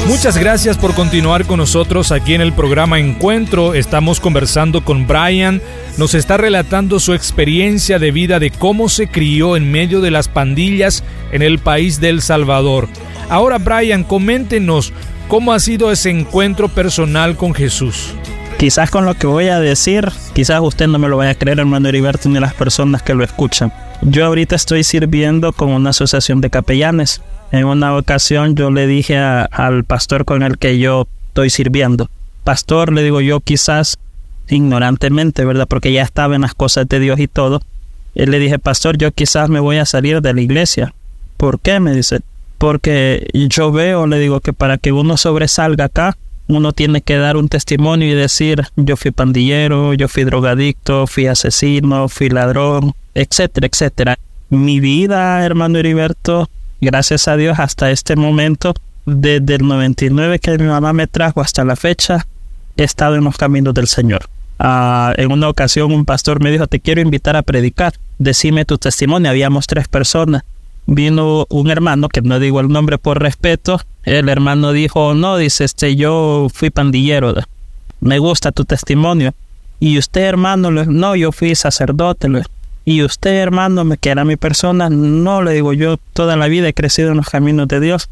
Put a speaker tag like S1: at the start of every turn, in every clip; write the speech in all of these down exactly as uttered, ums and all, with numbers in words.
S1: Muchas gracias por continuar con nosotros aquí en el programa Encuentro. Estamos conversando con Brian. Nos está relatando su experiencia de vida de cómo se crió en medio de las pandillas en el país de El Salvador. Ahora, Brian, coméntenos cómo ha sido ese encuentro personal con Jesús.
S2: Quizás con lo que voy a decir, quizás usted no me lo vaya a creer, hermano Heriberto, ni las personas que lo escuchan. Yo ahorita estoy sirviendo con una asociación de capellanes. En una ocasión yo le dije a, al pastor con el que yo estoy sirviendo, pastor, le digo yo, quizás ignorantemente, ¿verdad? Porque ya estaba en las cosas de Dios y todo. Y le dije, pastor, yo quizás me voy a salir de la iglesia. ¿Por qué? Me dice, porque yo veo, le digo, que para que uno sobresalga acá, uno tiene que dar un testimonio y decir, yo fui pandillero, yo fui drogadicto, fui asesino, fui ladrón, etcétera, etcétera. Mi vida, hermano Heriberto, gracias a Dios, hasta este momento, desde el noventa y nueve que mi mamá me trajo hasta la fecha, he estado en los caminos del Señor. Uh, en una ocasión un pastor me dijo, te quiero invitar a predicar, decime tu testimonio. Habíamos tres personas. Vino un hermano, que no digo el nombre por respeto. El hermano dijo, no, dice, este, yo fui pandillero, me gusta tu testimonio. Y usted, hermano, no, yo fui sacerdote. Y usted, hermano, que era mi persona, no, le digo, yo toda la vida he crecido en los caminos de Dios.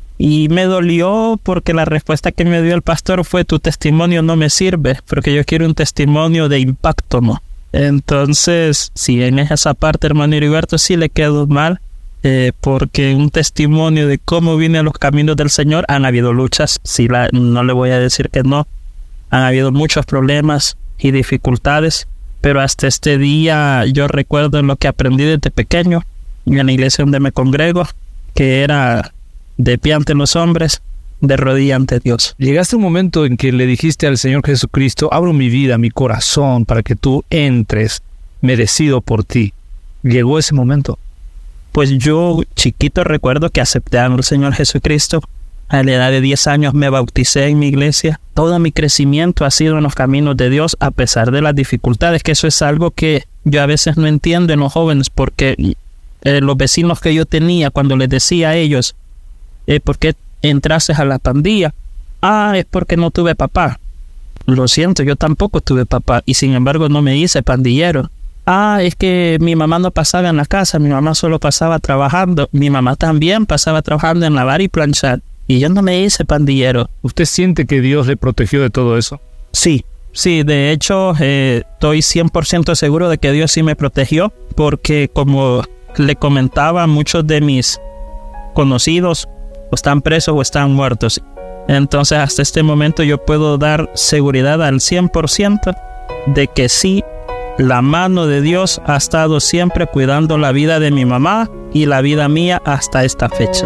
S2: Y me dolió porque la respuesta que me dio el pastor fue, tu testimonio no me sirve, porque yo quiero un testimonio de impacto, ¿no? Entonces, sí, en esa parte, hermano Heriberto, sí le quedó mal, eh, porque un testimonio de cómo vine a los caminos del Señor, han habido luchas, sí, la, no le voy a decir que no, han habido muchos problemas y dificultades, pero hasta este día yo recuerdo lo que aprendí desde pequeño, en la iglesia donde me congrego, que era de pie ante los hombres, de rodilla ante Dios.
S1: Llegaste un momento en que le dijiste al Señor Jesucristo, abro mi vida, mi corazón, para que tú entres, merecido por ti. ¿Llegó ese momento?
S2: Pues yo, chiquito, recuerdo que acepté al Señor Jesucristo. A la edad de diez años me bauticé en mi iglesia. Todo mi crecimiento ha sido en los caminos de Dios, a pesar de las dificultades, que eso es algo que yo a veces no entiendo en los jóvenes, porque eh, los vecinos que yo tenía, cuando les decía a ellos, eh, ¿por qué entraste a la pandilla? Ah, es porque no tuve papá. Lo siento, yo tampoco tuve papá, y sin embargo no me hice pandillero. Ah, es que mi mamá no pasaba en la casa, mi mamá solo pasaba trabajando. Mi mamá también pasaba trabajando en lavar y planchar, y yo no me hice pandillero.
S1: ¿Usted siente que Dios le protegió de todo eso?
S2: Sí, sí, de hecho, eh, estoy cien por ciento seguro de que Dios sí me protegió, porque como le comentaba, muchos de mis conocidos o están presos o están muertos. Entonces, hasta este momento yo puedo dar seguridad al cien por ciento de que sí, la mano de Dios ha estado siempre cuidando la vida de mi mamá y la vida mía hasta esta fecha.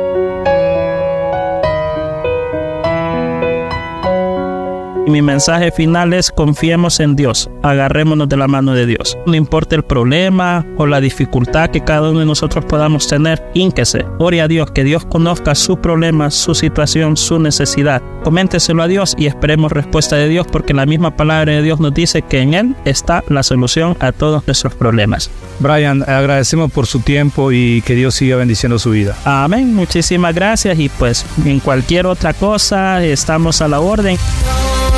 S2: Y mi mensaje final es: confiemos en Dios, agarrémonos de la mano de Dios. No importa el problema o la dificultad que cada uno de nosotros podamos tener, hínquese, ore a Dios, que Dios conozca su problema, su situación, su necesidad. Coménteselo a Dios y esperemos respuesta de Dios, porque la misma palabra de Dios nos dice que en Él está la solución a todos nuestros problemas.
S1: Brian, agradecemos por su tiempo y que Dios siga bendiciendo su vida.
S2: Amén, muchísimas gracias, y pues en cualquier otra cosa estamos a la orden.